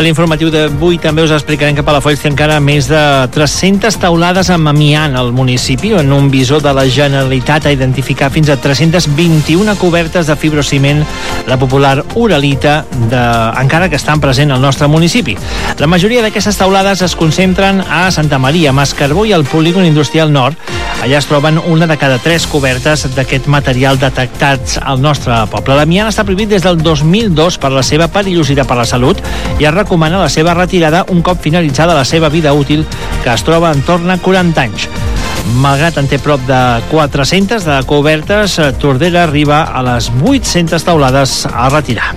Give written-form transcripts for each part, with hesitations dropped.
l'informatiu d'avui també us explicarem que Palafolls té encara més de 300 teulades amb amiant al municipi. En un visor de la Generalitat ha identificat fins a 321 cobertes de fibrociment, la popular uralita, encara que estan present al nostre municipi. La majoria d'aquestes teulades es concentren a Santa Maria, Mascarbó i al Polígon Industrial Nord. Allà es troben una de cada 3 cobertes d'aquest material detectats al nostre poble. L'amiant està prohibit des del 2002 per la seva perillositat per la salut i es recomana la seva retirada un cop finalitzada la seva vida útil, que es troba en torn a 40 anys. Malgrat en té prop de 400 de cobertes, Tordera arriba a les 800 teulades a retirar.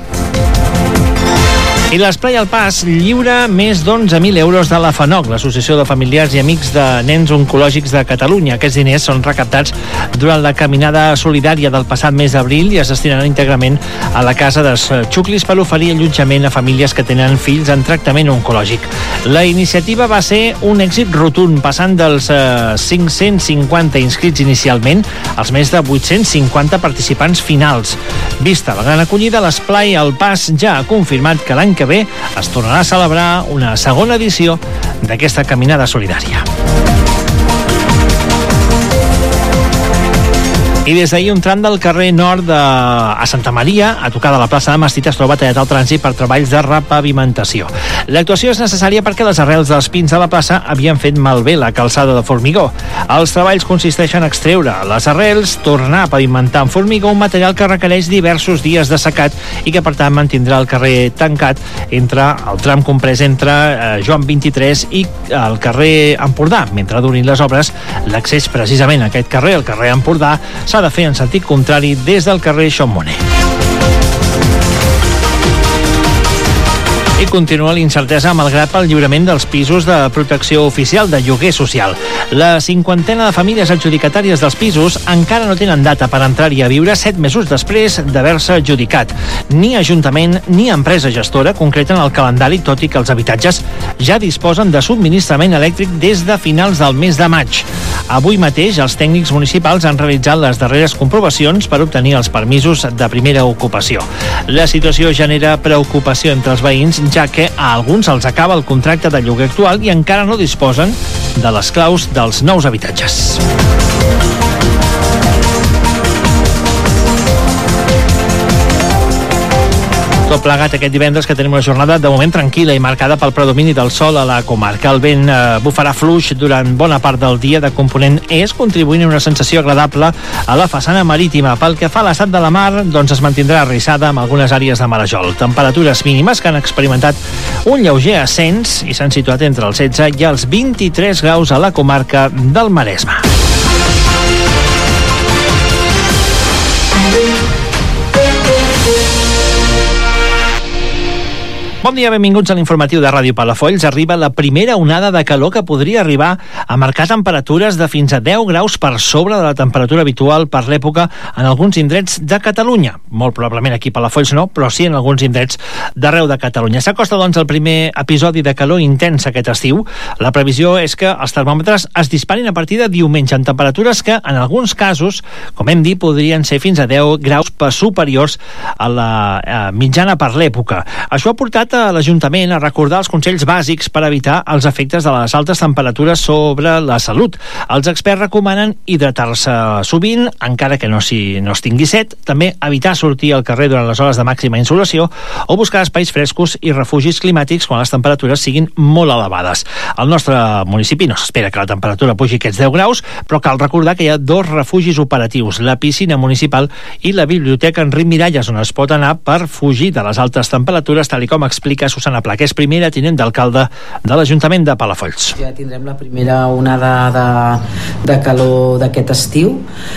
I l'Esplai al Pas lliura més d'11.000 euros de la FANOC, l'Associació de Familiars i Amics de Nens Oncològics de Catalunya. Aquests diners són recaptats durant la caminada solidària del passat mes d'abril i es destinaran íntegrament a la Casa dels Xuclis per oferir allotjament a famílies que tenen fills en tractament oncològic. La iniciativa va ser un èxit rotund, passant dels 550 inscrits inicialment als més de 850 participants finals. Vista la gran acollida, l'Esplai al Pas ja ha confirmat que l'any que ve es tornarà a celebrar una segona edició d'aquesta caminada solidària. I des d'ahir un tram del carrer nord a Santa Maria, a tocar de la plaça de Mesquita, es troba tallat al trànsit per treballs de repavimentació. L'actuació és necessària perquè les arrels dels pins de la plaça havien fet malbé la calçada de formigó. Els treballs consisteixen a extreure les arrels, tornar a pavimentar amb formigó, un material que requereix diversos dies de secat i que per tant mantindrà el carrer tancat entre el tram comprès entre Joan 23 i el carrer Empordà. Mentre durin les obres, l'accés precisament a aquest carrer, el carrer Empordà, s'ha de fer en sentit contrari des del carrer Xampmoner. I continua l'incertesa malgrat pel lliurament dels pisos de protecció oficial de lloguer social. La 50ena de famílies adjudicatàries dels pisos encara no tenen data per entrar-hi a viure 7 mesos després d'haver-se adjudicat. Ni Ajuntament ni empresa gestora concreten el calendari, tot i que els habitatges ja disposen de subministrament elèctric des de finals del mes de maig. Avui mateix els tècnics municipals han realitzat les darreres comprovacions per obtenir els permisos de primera ocupació. La situació genera preocupació entre els veïns, ja que a alguns els acaba el contracte de lloguer actual i encara no disposen de les claus dels nous habitatges. Tot plegat aquest divendres, que tenim una jornada de moment tranquil·la i marcada pel predomini del sol a la comarca. El vent bufarà fluix durant bona part del dia de component est, contribuint a una sensació agradable a la façana marítima. Pel que fa a l'estat de la mar, doncs es mantindrà arrissada amb algunes àrees de marejol. Temperatures mínimes que han experimentat un lleuger ascens i s'han situat entre els 16 i els 23 graus a la comarca del Maresme. Bon dia, benvinguts a l'informatiu de Ràdio Palafolls. Arriba la primera onada de calor que podria arribar a marcar temperatures de fins a 10 graus per sobre de la temperatura habitual per l'època en alguns indrets de Catalunya. Molt probablement aquí a Palafolls no, però sí en alguns indrets d'arreu de Catalunya. S'acosta, doncs, el primer episodi de calor intens aquest estiu. La previsió és que els termòmetres es disparin a partir de diumenge en temperatures que, en alguns casos, com hem dit, podrien ser fins a 10 graus superiors a la mitjana per l'època. Això ha portat a l'Ajuntament a recordar els consells bàsics per evitar els efectes de les altes temperatures sobre la salut. Els experts recomanen hidratar-se sovint, encara que no es tingui set, també evitar sortir al carrer durant les hores de màxima insolació o buscar espais frescos i refugis climàtics quan les temperatures siguin molt elevades. Al nostre municipi no s'espera que la temperatura pugi aquests 10 graus, però cal recordar que hi ha 2 refugis operatius, la piscina municipal i la biblioteca Enric Miralles, on es pot anar per fugir de les altes temperatures, tal com explica Susana Pla, que és primera tinent d'alcalde de l'Ajuntament de Palafolls. Ja tindrem la primera onada de calor d'aquest estiu.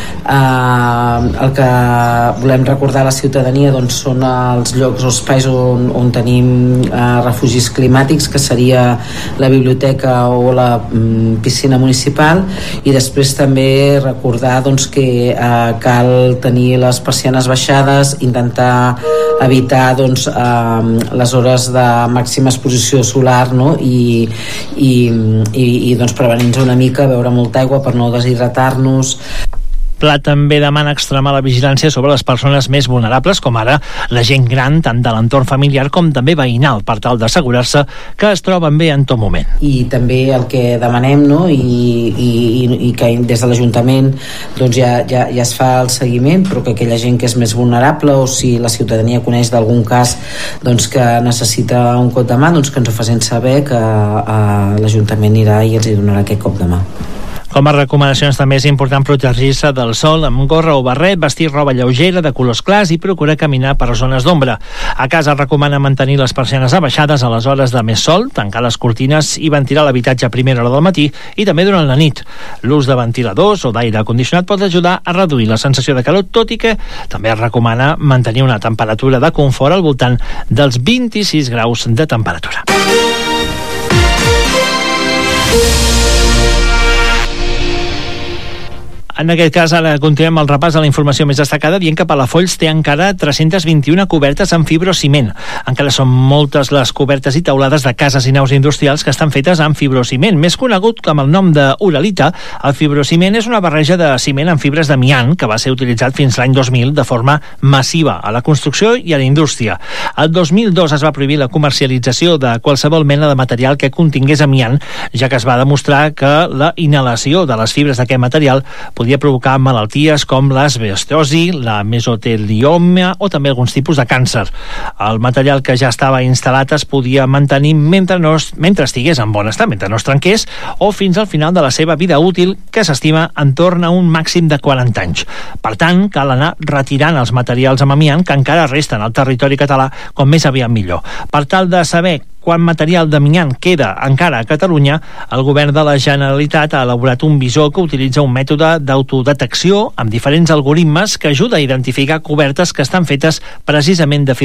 El que volem recordar a la ciutadania, doncs, són els llocs o espais on tenim refugis climàtics, que seria la biblioteca o la piscina municipal, i després també recordar, doncs, que cal tenir les persianes baixades, intentar evitar, doncs, les hores de màxima exposició solar, no? I doncs prevenir-nos una mica, beure molta aigua per no deshidratar-nos. pla també demana extremar la vigilància sobre les persones més vulnerables, com ara la gent gran, tant de l'entorn familiar com també veïnal, per tal d'assegurar-se que es troben bé en tot moment. I també el que demanem, no? I que des de l'Ajuntament doncs ja es fa el seguiment, però que aquella gent que és més vulnerable, o si la ciutadania coneix d'algun cas doncs que necessita un cop de mà, doncs que ens ho facin saber, que l'Ajuntament irà i els hi donarà aquest cop de mà. Com a recomanacions també és important protegir-se del sol amb gorra o barret, vestir roba lleugera de colors clars i procurar caminar per zones d'ombra. A casa recomana mantenir les persianes abaixades a les hores de més sol, tancar les cortines i ventilar l'habitatge a primera hora del matí i també durant la nit. L'ús de ventiladors o d'aire condicionat pot ajudar a reduir la sensació de calor, tot i que també es recomana mantenir una temperatura de confort al voltant dels 26 graus de temperatura. En aquest cas, ara continuem el repàs de la informació més destacada, dient que Palafolls té encara 321 cobertes en fibrociment. Encara són moltes les cobertes i teulades de cases i naus industrials que estan fetes en fibrociment. Més conegut com el nom d'uralita, el fibrociment és una barreja de ciment amb fibres d'amiant que va ser utilitzat fins l'any 2000 de forma massiva a la construcció i a la indústria. El 2002 es va prohibir la comercialització de qualsevol mena de material que contingués amiant, ja que es va demostrar que la inhalació de les fibres d'aquest material podia provocar malalties com l'asbestosi, la mesotelioma o també alguns tipus de càncer. El material que ja estava instal·lat es podia mantenir mentre estigués en bon estat, mentre no es trenqués, o fins al final de la seva vida útil, que s'estima en torn a un màxim de 40 anys. Per tant, cal anar retirant els materials amb amiant que encara resten al territori català com més aviat millor. Per tal de saber quant material d'amiant queda encara a Catalunya, el govern de la Generalitat ha elaborat un visor que utilitza un mètode d'autodetecció amb diferents algoritmes que ajuda a identificar cobertes que estan fetes precisament de